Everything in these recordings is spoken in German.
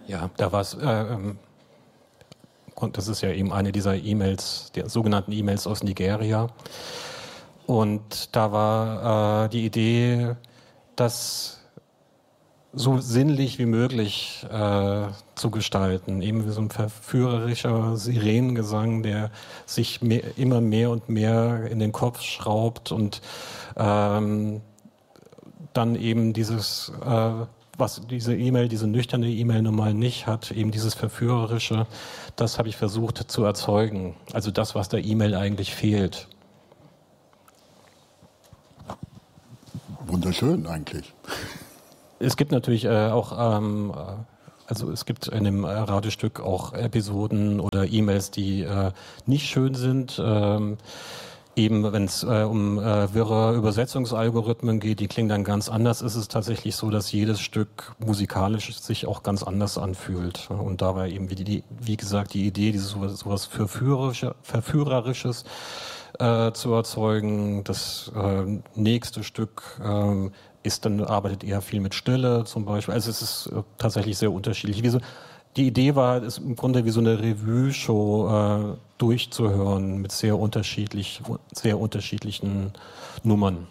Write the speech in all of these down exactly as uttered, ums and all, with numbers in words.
Ja, da war es, äh, das ist ja eben eine dieser E-Mails, der sogenannten E-Mails aus Nigeria. Und da war äh, die Idee, das so sinnlich wie möglich äh, zu gestalten. Eben wie so ein verführerischer Sirenengesang, der sich mehr, immer mehr und mehr in den Kopf schraubt und ähm, dann eben dieses, äh, was diese E-Mail, diese nüchterne E-Mail normal nicht hat, eben dieses Verführerische, das habe ich versucht zu erzeugen. Also das, was der E-Mail eigentlich fehlt. Wunderschön eigentlich. Es gibt natürlich äh, auch, ähm, also es gibt in dem Radiostück auch Episoden oder E-Mails, die äh, nicht schön sind. Ähm, eben wenn es äh, um äh, wirre Übersetzungsalgorithmen geht, die klingen dann ganz anders. Ist es tatsächlich so, dass jedes Stück musikalisch sich auch ganz anders anfühlt. Und da war eben, wie, die, wie gesagt, die Idee, dieses sowas, sowas Verführerische, Verführerisches äh, zu erzeugen. Das äh, nächste Stück äh, ist dann, arbeitet eher viel mit Stille zum Beispiel. Also es ist äh, tatsächlich sehr unterschiedlich. Wie so, die Idee war, es im Grunde wie so eine Revue-Show äh, durchzuhören mit sehr unterschiedlich, sehr unterschiedlichen Nummern.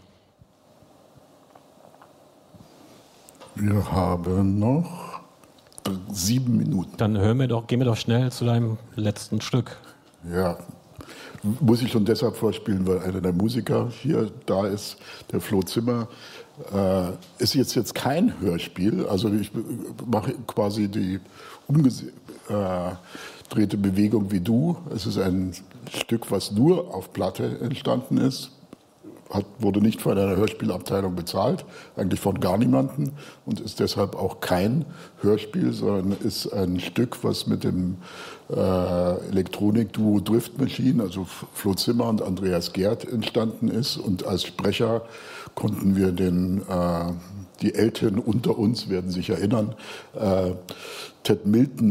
Wir haben noch sieben Minuten. Dann hören wir doch, gehen wir doch schnell zu deinem letzten Stück. Ja, muss ich schon deshalb vorspielen, weil einer der Musiker hier da ist, der Flo Zimmer. Äh, ist jetzt jetzt kein Hörspiel, also ich mache quasi die umgedrehte Bewegung wie du. Es ist ein Stück, was nur auf Platte entstanden ist. Hat, wurde nicht von einer Hörspielabteilung bezahlt, eigentlich von gar niemanden und ist deshalb auch kein Hörspiel, sondern ist ein Stück, was mit dem äh, Elektronikduo Drift Machine, also Flo Zimmer und Andreas Gerd entstanden ist. Und als Sprecher konnten wir den, äh, die Älteren unter uns werden sich erinnern, äh, Ted Milton,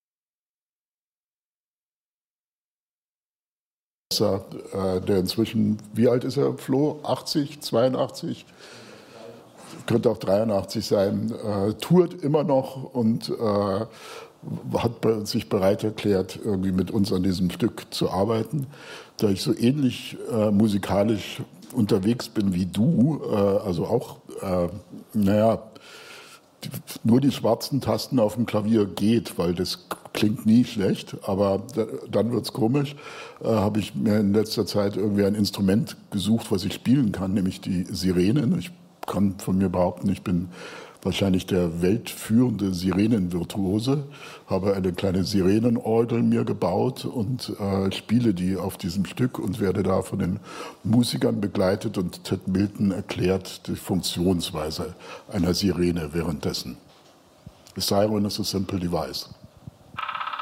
der inzwischen, wie alt ist er, Flo? achtzig, zweiundachtzig? Könnte auch dreiundachtzig sein. Äh, tourt immer noch und äh, hat sich bereit erklärt, irgendwie mit uns an diesem Stück zu arbeiten. Da ich so ähnlich äh, musikalisch unterwegs bin wie du, äh, also auch, äh, naja, die, nur die schwarzen Tasten auf dem Klavier geht, weil das klingt nie schlecht, aber da, dann wird's komisch, äh, habe ich mir in letzter Zeit irgendwie ein Instrument gesucht, was ich spielen kann, nämlich die Sirenen. Ich kann von mir behaupten, ich bin wahrscheinlich der weltführende Sirenenvirtuose, habe eine kleine Sirenenorgel mir gebaut und äh, spiele die auf diesem Stück und werde da von den Musikern begleitet und Ted Milton erklärt die Funktionsweise einer Sirene währenddessen. A siren is a simple device.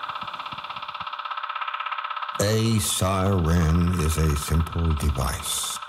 A siren is a simple device.